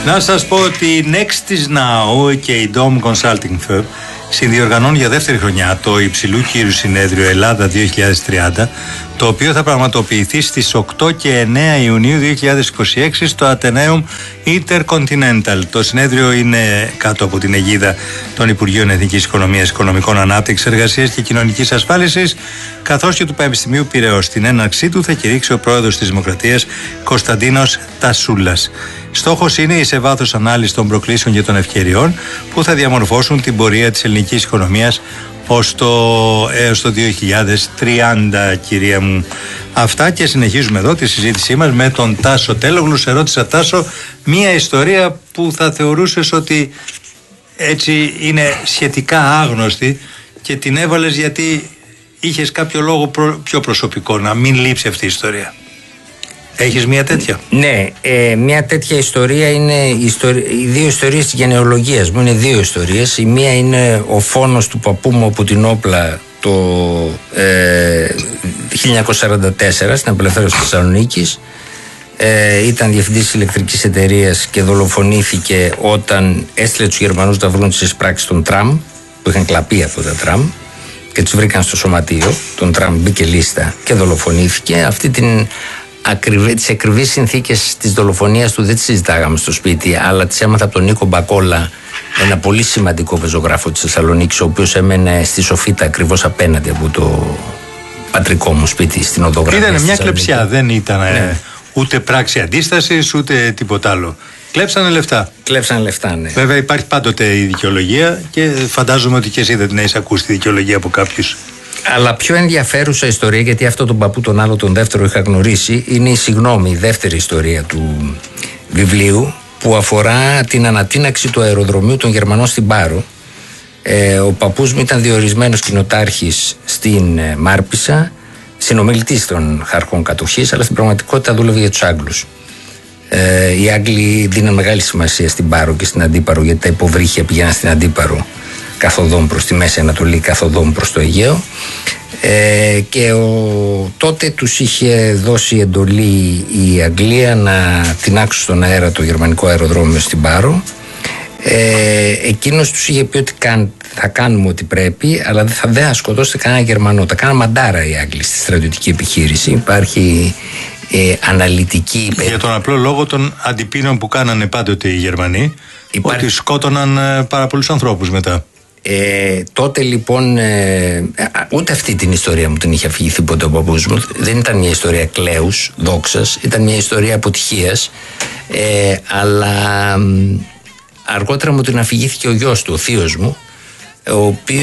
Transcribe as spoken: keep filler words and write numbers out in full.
Να σας πω ότι η Nextis Now και η Dom Consulting Firm συνδιοργανώνουν για δεύτερη χρονιά το υψηλού κύρου συνέδριο Ελλάδα δύο χιλιάδες τριάντα, το οποίο θα πραγματοποιηθεί στις οκτώ και εννέα Ιουνίου δύο χιλιάδες είκοσι έξι στο Atheneum Intercontinental. Το συνέδριο είναι κάτω από την αιγίδα των Υπουργείων Εθνικής Οικονομίας, Οικονομικών Ανάπτυξης, Εργασίας και Κοινωνικής Ασφάλισης, καθώς και του Πανεπιστημίου Πειραιώς. Στην έναρξή του θα κηρύξει ο πρόεδρος της Δημοκρατίας Κωνσταντίνος Τασούλας. Στόχος είναι η σε βάθος ανάλυση των προκλήσεων και των ευκαιριών που θα διαμορφώσουν την πορεία της ελληνικής οικονομίας ως το, έως το δύο χιλιάδες τριάντα, κυρία μου. Αυτά, και συνεχίζουμε εδώ τη συζήτησή μας με τον Τάσο Τέλογλου. Σε ρώτησα, Τάσο, μία ιστορία που θα θεωρούσες ότι έτσι είναι σχετικά άγνωστη και την έβαλες γιατί είχες κάποιο λόγο προ, πιο προσωπικό να μην λείψει αυτή η ιστορία. Έχεις μια τέτοια? Ναι, ε, μια τέτοια ιστορία είναι η, ιστορία, οι δύο ιστορίες της γενεολογίας μου. Είναι δύο ιστορίες. Η μία είναι ο φόνος του παππού μου από την Όπλα το ε, χίλια εννιακόσια σαράντα τέσσερα στην απελευθέρωση της Θεσσαλονίκης. Ε, ήταν διευθυντής της ηλεκτρικής εταιρείας και δολοφονήθηκε όταν έστειλε τους Γερμανούς να βρουν τις εισπράξεις των τραμ, που είχαν κλαπεί αυτά τα τραμ, και τους βρήκαν στο σωματείο. Τον τραμ μπήκε λίστα και δολοφονήθηκε. Αυτή την Ακριβή, τις ακριβείς συνθήκες της δολοφονίας του δεν τις συζητάγαμε στο σπίτι, αλλά τις έμαθα από τον Νίκο Μπακόλα, ένα πολύ σημαντικό πεζογράφο της Θεσσαλονίκης, ο οποίος έμενε στη Σοφίτα ακριβώς απέναντι από το πατρικό μου σπίτι στην Οδογραφία. Ήταν μια κλεψιά, δεν ήταν ναι. ούτε πράξη αντίστασης ούτε τίποτα άλλο. Κλέψανε λεφτά. Κλέψανε λεφτά, ναι. Βέβαια υπάρχει πάντοτε η δικαιολογία και φαντάζομαι ότι και εσύ δεν την έχεις ακούσει τη δικαιολογία από κάποιους. Αλλά πιο ενδιαφέρουσα ιστορία, γιατί αυτό τον παππού τον άλλο τον δεύτερο είχα γνωρίσει, είναι η συγγνώμη, η δεύτερη ιστορία του βιβλίου, που αφορά την ανατείναξη του αεροδρομίου των Γερμανών στην Πάρο. Ε, ο παππούς μου ήταν διορισμένος κοινοτάρχης στην ε, Μάρπισσα, συνομιλητής των αρχών κατοχής, αλλά στην πραγματικότητα δούλευε για τους Άγγλους. Ε, οι Άγγλοι δίναν μεγάλη σημασία στην Πάρο και στην Αντίπαρο, γιατί τα υποβρύχια πήγαιναν στην Αντίπαρο καθοδόν προς τη Μέση Ανατολή, καθοδόν προς το Αιγαίο, ε, και ο, τότε τους είχε δώσει εντολή η Αγγλία να τινάξουν στον αέρα το γερμανικό αεροδρόμιο στην Πάρο. Ε, εκείνος τους είχε πει ότι κάν, θα κάνουμε ό,τι πρέπει, αλλά δεν θα δεν σκοτώσετε κανένα Γερμανό. Τα κάνανε μαντάρα οι Άγγλοι στη στρατιωτική επιχείρηση. Υπάρχει ε, αναλυτική... Για τον απλό λόγο των αντιπίνων που κάνανε πάντοτε οι Γερμανοί, Υπάρχει... ότι σκότωναν ε, πάρα πολλούς ανθρώπους μετά. Ε, τότε λοιπόν ε, ούτε αυτή την ιστορία μου την είχε αφηγηθεί ποτέ ο παππούς μου. Δεν ήταν μια ιστορία κλαίους, δόξας, ήταν μια ιστορία αποτυχίας, ε, αλλά αργότερα μου την αφηγήθηκε ο γιος του, ο θείος μου, ο οποίος